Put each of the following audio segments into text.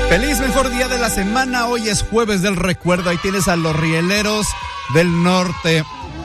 Feliz mejor día de la semana. Hoy es jueves del recuerdo. Ahí tienes a los rieleros del norte.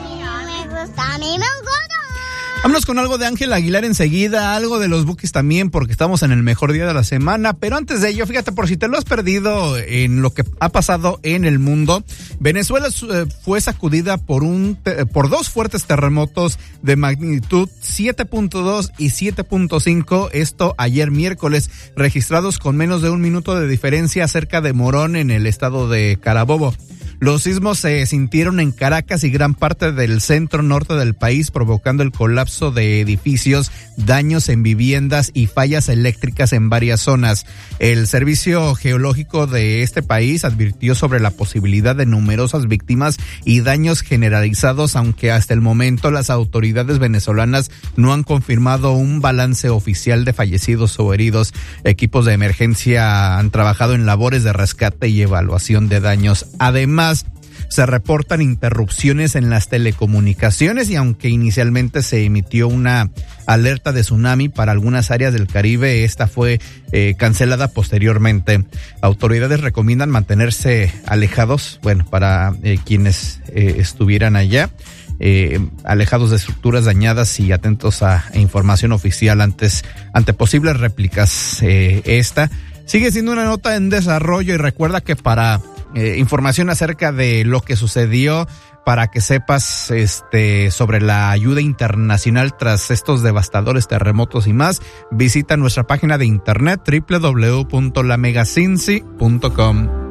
Vámonos con algo de Ángel Aguilar enseguida, algo de los Bukis también, porque estamos en el mejor día de la semana. Pero antes de ello, fíjate, por si te lo has perdido en lo que ha pasado en el mundo, Venezuela fue sacudida por dos fuertes terremotos de magnitud 7.2 y 7.5, esto ayer miércoles, registrados con menos de un minuto de diferencia cerca de Morón, en el estado de Carabobo. Los sismos se sintieron en Caracas y gran parte del centro norte del país, provocando el colapso de edificios, daños en viviendas y fallas eléctricas en varias zonas. El Servicio Geológico de este país advirtió sobre la posibilidad de numerosas víctimas y daños generalizados, aunque hasta el momento las autoridades venezolanas no han confirmado un balance oficial de fallecidos o heridos. Equipos de emergencia han trabajado en labores de rescate y evaluación de daños. Además, se reportan interrupciones en las telecomunicaciones y aunque inicialmente se emitió una alerta de tsunami para algunas áreas del Caribe, esta fue cancelada posteriormente. Autoridades recomiendan mantenerse alejados, para quienes estuvieran allá, alejados de estructuras dañadas y atentos a información oficial ante posibles réplicas. Esta sigue siendo una nota en desarrollo y recuerda que para información acerca de lo que sucedió, para que sepas sobre la ayuda internacional tras estos devastadores terremotos y más, visita nuestra página de internet www.lamegacincy.com.